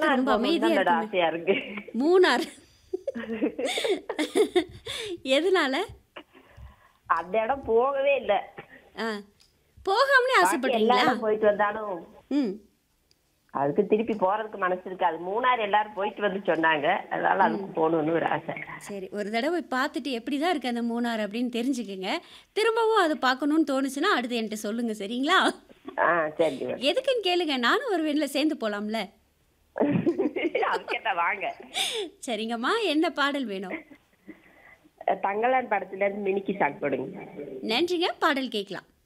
மூணாறு ரொம்ப போகணும்னு அமைதியா தான் இருக்குமே. ஆசையா இருக்கு. மூணார். எதனால? அந்த இடம் போகவே இல்ல. ஆ. போகாமலே பாக்கி எல்லா ஆசைப்படுறீங்களா? இடம் போயிட்டு வந்தாலும் ம். அதுக்கு திருப்பி போறதுக்கு மனசு இருக்காது. மூணாறு எல்லாரும் போயிட்டு வந்து சொன்னாங்க. அதனால அதுக்கு ம். போகணும்னு ஒரு ஆசை. சரி. ஒரு தடவ பார்த்துட்டு எப்படிதான் இருக்கு அந்த மூணார் அப்படின்னு தெரிஞ்சுக்கங்க. திரும்பவும் அது பார்க்கணும்னு தோணுச்சுன்னா, அடுத்து என்ட்ட சொல்லுங்க சரிங்களா? ஆ சரிங்க மேம். எதுக்குன்னு கேளுங்க. நானும் வருவேன்ல சேர்ந்து போலாம்ல. அதுக்கேத்த வாங்க. சரிங்கம்மா. என்ன பாடல் வேணும்? தங்கலான் படத்துல இருந்து மினிக்கி சாங் போடுங்க. நன்றிங்க. பாடல் கேட்கலாம்.